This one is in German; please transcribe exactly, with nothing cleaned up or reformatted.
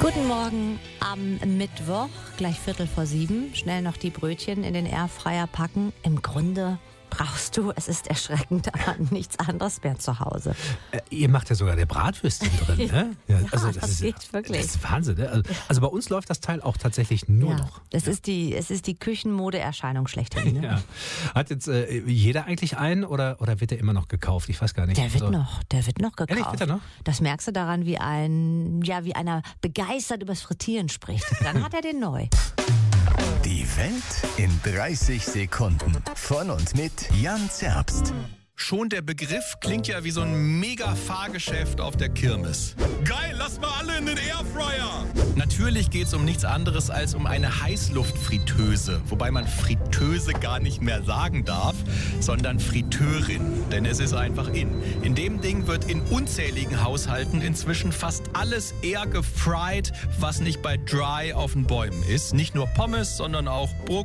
Guten Morgen am Mittwoch, gleich Viertel vor sieben. Schnell noch die Brötchen in den Airfryer packen. Im Grunde brauchst du, es ist erschreckend, aber nichts anderes mehr zu Hause. Äh, ihr macht ja sogar der Bratwürstchen drin, ne? Ja, also das ist, geht wirklich. Das ist Wahnsinn, ne? Also, also bei uns läuft das Teil auch tatsächlich nur Ja, noch. das ist die, es ist die Küchenmodeerscheinung schlechthin. Ne? Ja. Hat jetzt äh, jeder eigentlich einen oder, oder wird der immer noch gekauft? Ich weiß gar nicht. Der wird also, noch, der wird noch gekauft. Ehrlich, wird er noch? Das merkst du daran, wie ein, ja, wie einer begeistert übers Frittieren spricht. Dann hat er den neu. Die Welt in dreißig Sekunden. Von und mit Jan Zerbst. Schon der Begriff klingt ja wie so ein Mega-Fahrgeschäft auf der Kirmes. Geil, lass mal alle in den Airfryer! Natürlich geht es um nichts anderes als um eine Heißluftfritteuse. Wobei man Fritteuse gar nicht mehr sagen darf, sondern Fritteurin. Denn es ist einfach in. In dem Ding wird in unzähligen Haushalten inzwischen fast alles air gefried, was nicht bei Dry auf den Bäumen ist. Nicht nur Pommes, sondern auch Brot.